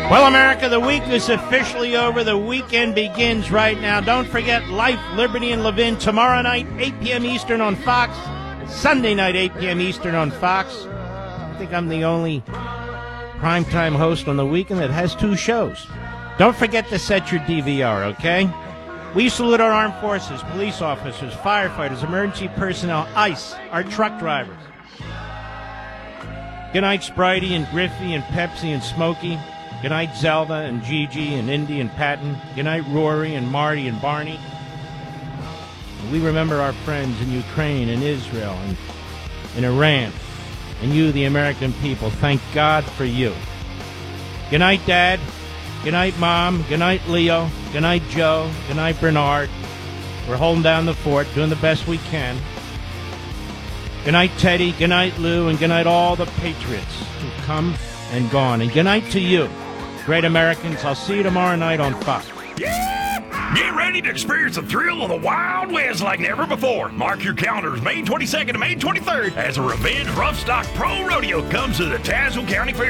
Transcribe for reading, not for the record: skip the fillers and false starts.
Well, America, the week is officially over. The weekend begins right now. Don't forget Life, Liberty, and Levin tomorrow night, 8 p.m. Eastern on Fox. Sunday night, 8 p.m. Eastern on Fox. I think I'm the only primetime host on the weekend that has two shows. Don't forget to set your DVR, okay? We salute our armed forces, police officers, firefighters, emergency personnel, ICE, our truck drivers. Good night, Spritey and Griffey and Pepsi and Smokey. Good night, Zelda and Gigi and Indy and Patton. Good night, Rory and Marty and Barney. And we remember our friends in Ukraine and Israel and in Iran. And you, the American people, thank God for you. Good night, Dad. Good night, Mom. Good night, Leo. Good night, Joe. Good night, Bernard. We're holding down the fort, doing the best we can. Good night, Teddy. Good night, Lou. And good night, all the patriots who've come and gone. And good night to you, great Americans. I'll see you tomorrow night on Fox. Yeah! Get ready to experience the thrill of the Wild West like never before. Mark your calendars May 22nd to May 23rd as a Revenge Rough Stock Pro Rodeo comes to the Tazewell County Fair.